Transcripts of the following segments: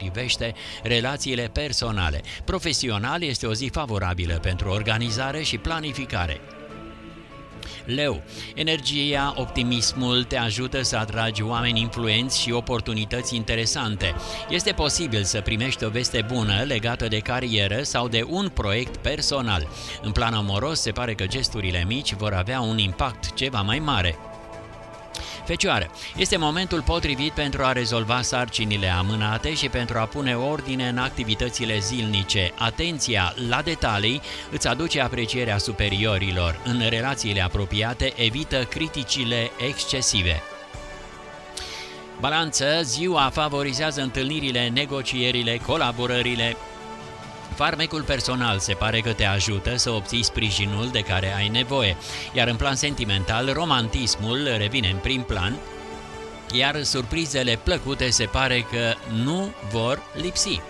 privește relațiile personale. Profesional, este o zi favorabilă pentru organizare și planificare. Leu, energia, optimismul te ajută să atragi oameni influenți și oportunități interesante. Este posibil să primești o veste bună legată de carieră sau de un proiect personal. În plan amoros, se pare că gesturile mici vor avea un impact ceva mai mare. Fecioară, este momentul potrivit pentru a rezolva sarcinile amânate și pentru a pune ordine în activitățile zilnice. Atenția la detalii îți aduce aprecierea superiorilor. În relațiile apropiate, evită criticile excesive. Balanță, ziua favorizează întâlnirile, negocierile, colaborările. Farmecul personal se pare că te ajută să obții sprijinul de care ai nevoie, iar în plan sentimental, romantismul revine în prim plan, iar surprizele plăcute se pare că nu vor lipsi.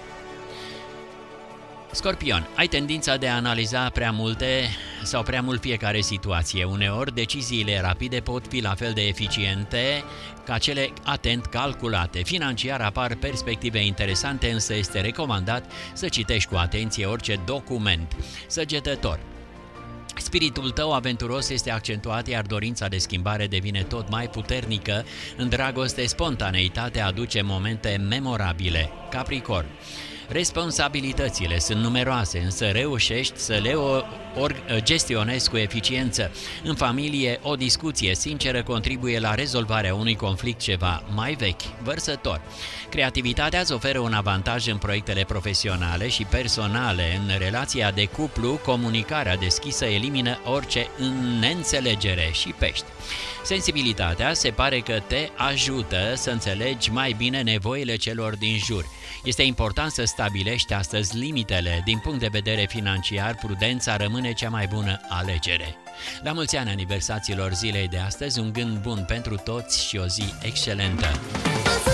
Scorpion, ai tendința de a analiza prea multe sau prea mult fiecare situație. Uneori, deciziile rapide pot fi la fel de eficiente ca cele atent calculate. Financiar apar perspective interesante, însă este recomandat să citești cu atenție orice document. Săgetător, spiritul tău aventuros este accentuat, iar dorința de schimbare devine tot mai puternică. În dragoste, spontaneitatea aduce momente memorabile. Capricorn, responsabilitățile sunt numeroase, însă reușești să le gestionezi cu eficiență. În familie, o discuție sinceră contribuie la rezolvarea unui conflict ceva mai vechi. Vărsător, creativitatea îți oferă un avantaj în proiectele profesionale și personale. În relația de cuplu, comunicarea deschisă elimină orice neînțelegere. Și Pești, sensibilitatea se pare că te ajută să înțelegi mai bine nevoile celor din jur. Este important să stabilești astăzi limitele. Din punct de vedere financiar, prudența rămâne cea mai bună alegere. La mulți ani aniversaților zilei de astăzi, un gând bun pentru toți și o zi excelentă!